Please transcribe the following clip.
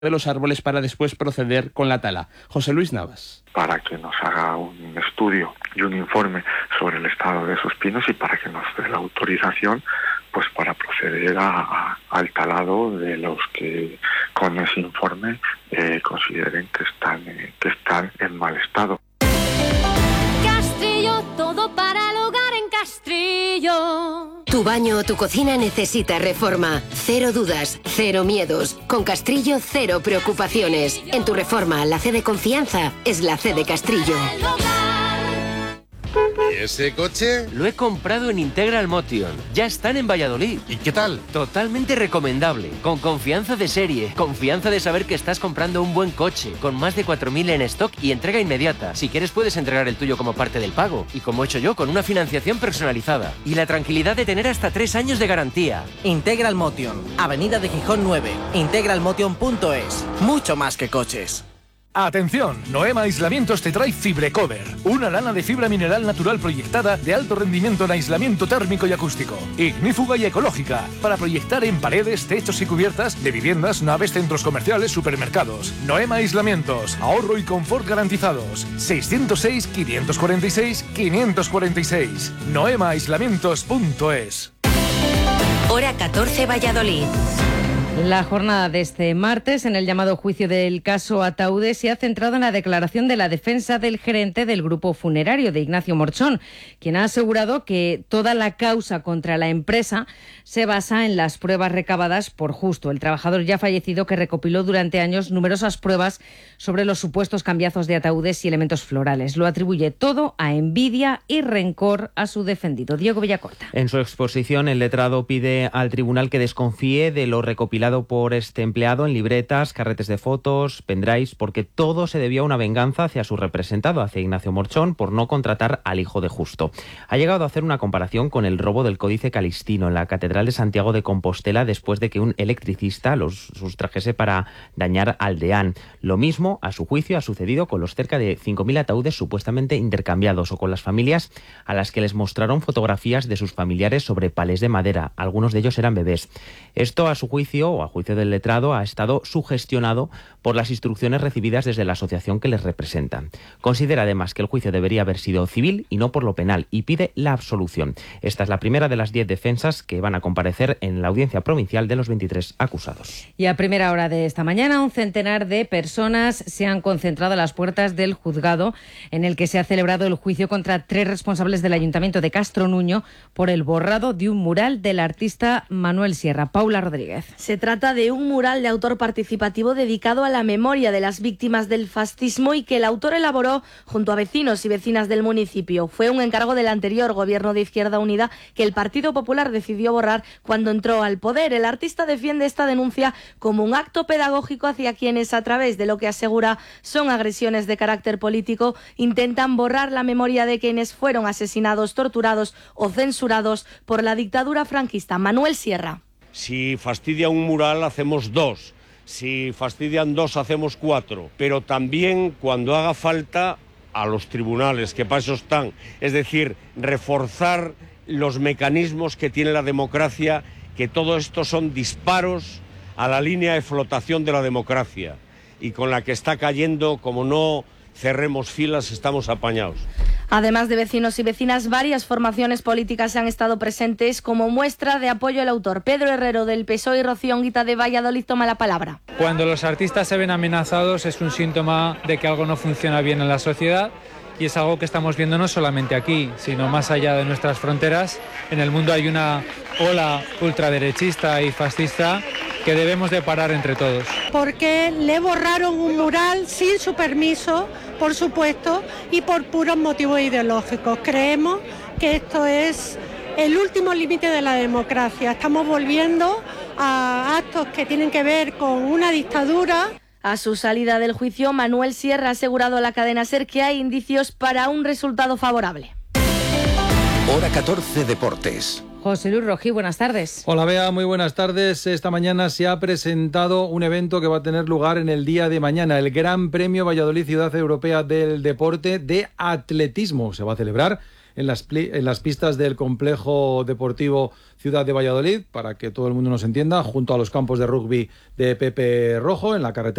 de los árboles para después proceder con la tala. José Luis Navas. Para que nos haga un estudio y un informe sobre el estado de esos pinos y para que nos dé la autorización pues para proceder al talado de los que con ese informe consideren que están en mal estado. Castrillo, todo para el hogar en Castrillo. Tu baño o tu cocina necesita reforma. Cero dudas, cero miedos. Con Castrillo, cero preocupaciones. En tu reforma, la C de confianza es la C de Castrillo. ¿Y ese coche? Lo he comprado en Integral Motion. Ya están en Valladolid. ¿Y qué tal? Totalmente recomendable. Con confianza de serie. Confianza de saber que estás comprando un buen coche. Con más de 4.000 en stock y entrega inmediata. Si quieres puedes entregar el tuyo como parte del pago. Y como he hecho yo, con una financiación personalizada. Y la tranquilidad de tener hasta 3 años de garantía. Integral Motion. Avenida de Gijón 9. integralmotion.es. Mucho más que coches. Atención, Noema Aislamientos te trae Fibrecover, una lana de fibra mineral natural proyectada de alto rendimiento en aislamiento térmico y acústico, ignífuga y ecológica, para proyectar en paredes, techos y cubiertas de viviendas, naves, centros comerciales, supermercados. Noema Aislamientos, ahorro y confort garantizados. 606-546-546. noemaaislamientos.es. Hora 14, Valladolid. La jornada de este martes, en el llamado juicio del caso Ataúdes, se ha centrado en la declaración de la defensa del gerente del grupo funerario, de Ignacio Morchón, quien ha asegurado que toda la causa contra la empresa se basa en las pruebas recabadas por Justo, el trabajador ya fallecido que recopiló durante años numerosas pruebas sobre los supuestos cambiazos de ataúdes y elementos florales. Lo atribuye todo a envidia y rencor a su defendido. Diego Villacorta. En su exposición, el letrado pide al tribunal que desconfíe de lo recopilado por este empleado en libretas, carretes de fotos, pendrives, porque todo se debía a una venganza hacia su representado, hacia Ignacio Morchón, por no contratar al hijo de Justo. Ha llegado a hacer una comparación con el robo del Códice Calistino en la Catedral de Santiago de Compostela después de que un electricista los sustrajese para dañar al deán. Lo mismo, a su juicio, ha sucedido con los cerca de 5.000 ataúdes supuestamente intercambiados o con las familias a las que les mostraron fotografías de sus familiares sobre palés de madera. Algunos de ellos eran bebés. Esto, a su juicio, o a juicio del letrado, ha estado sugestionado por las instrucciones recibidas desde la asociación que les representa. Considera además que el juicio debería haber sido civil y no por lo penal y pide la absolución. Esta es la primera de las 10 defensas que van a comparecer en la audiencia provincial de los 23 acusados. Y a primera hora de esta mañana, un centenar de personas se han concentrado a las puertas del juzgado en el que se ha celebrado el juicio contra 3 responsables del Ayuntamiento de Castronuño por el borrado de un mural del artista Manuel Sierra. Paula Rodríguez. Se trata de un mural de autor participativo dedicado a la memoria de las víctimas del fascismo y que el autor elaboró junto a vecinos y vecinas del municipio. Fue un encargo del anterior gobierno de Izquierda Unida que el Partido Popular decidió borrar cuando entró al poder. El artista defiende esta denuncia como un acto pedagógico hacia quienes, a través de lo que asegura son agresiones de carácter político, intentan borrar la memoria de quienes fueron asesinados, torturados o censurados por la dictadura franquista. Manuel Sierra. Si fastidia un mural, hacemos 2. Si fastidian 2, hacemos 4. Pero también, cuando haga falta, a los tribunales, que para eso están. Es decir, reforzar los mecanismos que tiene la democracia, que todo esto son disparos a la línea de flotación de la democracia. Y con la que está cayendo, como no cerremos filas, estamos apañados. Además de vecinos y vecinas, varias formaciones políticas han estado presentes como muestra de apoyo al autor. Pedro Herrero, del PSOE, y Rocío Anguita, de Valladolid, toma la palabra. Cuando los artistas se ven amenazados es un síntoma de que algo no funciona bien en la sociedad y es algo que estamos viendo no solamente aquí, sino más allá de nuestras fronteras. En el mundo hay una ola ultraderechista y fascista que debemos de parar entre todos. Porque le borraron un mural sin su permiso, por supuesto, y por puros motivos ideológicos. Creemos que esto es el último límite de la democracia. Estamos volviendo a actos que tienen que ver con una dictadura. A su salida del juicio, Manuel Sierra ha asegurado a la cadena SER que hay indicios para un resultado favorable. Hora 14 Deportes. José Luis Rojí, buenas tardes. Hola Bea, muy buenas tardes. Esta mañana se ha presentado un evento que va a tener lugar en el día de mañana, el Gran Premio Valladolid Ciudad Europea del Deporte de Atletismo. Se va a celebrar en las pistas del complejo deportivo Ciudad de Valladolid, para que todo el mundo nos entienda, junto a los campos de rugby de Pepe Rojo, en la carretera